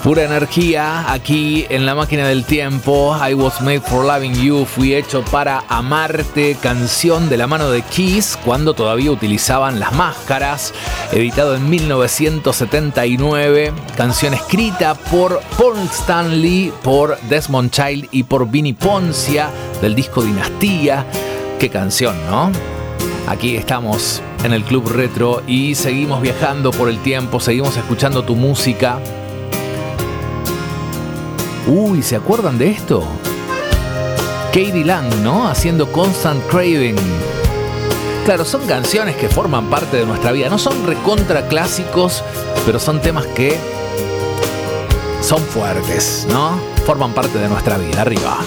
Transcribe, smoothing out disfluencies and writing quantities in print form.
Pura energía aquí en la máquina del tiempo. I was made for loving you. Fui hecho para amarte. Canción de la mano de Kiss cuando todavía utilizaban las máscaras. Editado en 1979. Canción escrita por Paul Stanley, por Desmond Child y por Vinnie Poncia del disco Dinastía. Qué canción, ¿no? Aquí estamos en el Club Retro y seguimos viajando por el tiempo. Seguimos escuchando tu música. Uy, ¿se acuerdan de esto? Katie Lang, ¿no? Haciendo Constant Craving. Claro, son canciones que forman parte de nuestra vida. No son recontra clásicos, pero son temas que son fuertes, ¿no? Forman parte de nuestra vida. Arriba.